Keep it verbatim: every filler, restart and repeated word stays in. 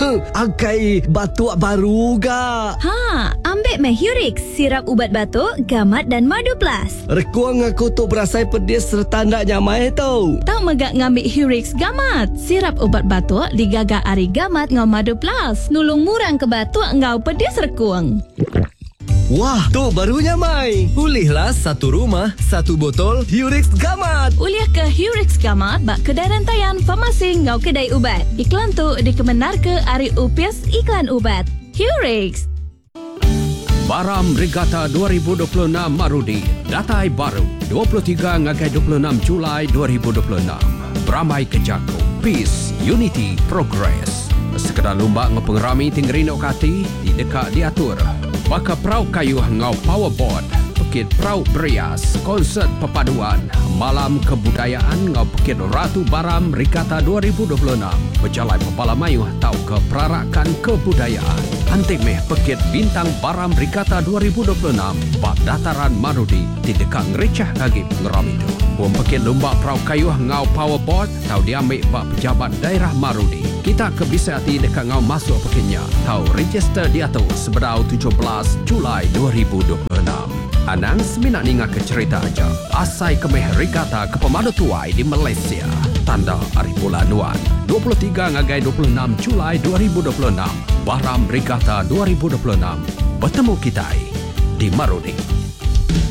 Angkai batuk baru ga. Ha, ambil meh Hurix, sirap ubat batuk, gamat dan madu plus. Rekuang aku tu berasai pedis serta ndak nyamai tau. Tak megak ngambil Hurix gamat. Sirap ubat batuk digagak ari gamat ngau madu plus. Nulung murang ke batuk ngau pedis rekuang. Wah, tu barunya Mai. Pulihlah satu rumah, satu botol Hurix Gamat. Uliah ke Hurix Gamat bak kedai rantaian farmasi ngau kedai ubat. Iklan tu dikemenar ke Ari Upias Iklan Ubat. Hurix. Baram Regatta dua ribu dua puluh enam Marudi. Datai baru dua puluh tiga hingga dua puluh enam Julai dua ribu dua puluh enam. Beramai ke Jago. Peace, Unity, Progress. Sekedar lumba ngepengerami tinggerino kati di dekat diatur. Baka Prau Kayu ngau Powerboard, Pekit Prau Berias, konsert perpaduan, malam kebudayaan ngau Pekit Ratu Baram Regatta dua ribu dua puluh enam. Berjalan Pepala Mayuh tau ke perarakan kebudayaan. Antik meh Pekit Bintang Baram Regatta dua ribu dua puluh enam, bak dataran Marudi di dekat ngerecah kagip ngeram itu. Buang Pekit Lumba Prau Kayu ngau Powerboard tau diambil bak pejabat daerah Marudi. Kita ke bisa hati dekat ngau masuk pekitnya. Tahu register dia tu sebedau tujuh belas Julai dua ribu dua puluh enam. Anang seminat ingat ke cerita aja. Asai ke meh Regatta ke pemadu tuai di Malaysia. Tanda Hari Bulan Nuan. dua puluh tiga hingga dua puluh enam Julai dua ribu dua puluh enam. Baram Regatta dua ribu dua puluh enam. Bertemu kita di Marudi.